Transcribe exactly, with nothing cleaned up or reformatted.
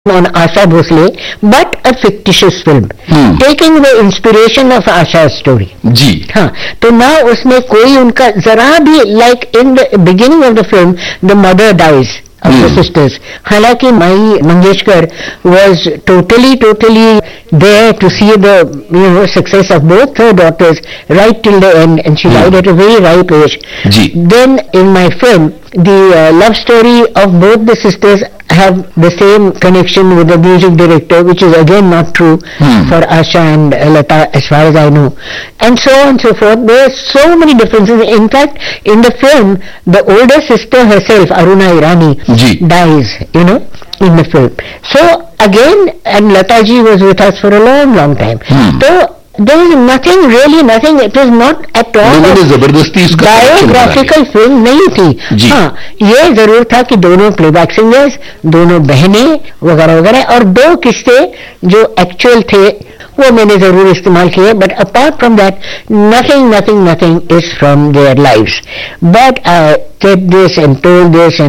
on Asha Bhosle, but a fictitious film, Hmm. taking the inspiration of Asha's story. जी हाँ, तो ना उसमें कोई उनका जरा भी, like in the beginning of the film, the mother dies of the Hmm. sisters. हालांकि Mai Mangeshkar was totally, totally there to see the, you know, success of both her daughters right till the end, and she Hmm. died at a very ripe age. Ji Then in my film, the uh, love story of both the sisters have the same connection with the music director, which is again not true Hmm. for Asha and uh, Lata, as far as I know, and so on and so forth. There are so many differences. In fact, in the film, the older sister herself, Aruna Irani, ji dies, you know, in the film. So again, and Lata ji was with us for a long, long time. Hmm. So there is nothing, really nothing. It was not at all लोगों ने जबरदस्ती इसका connection बना लिया। Biographical film नहीं थी. जी। हाँ, ये जरूर था कि दोनों प्लेबैक सिंगर्स, दोनों बहनें वगैरह वगैरह, और दो किस्से जो एक्चुअल थे वो मैंने जरूर इस्तेमाल किए. But apart from that, nothing nothing nothing is from their lives. But I said this and told this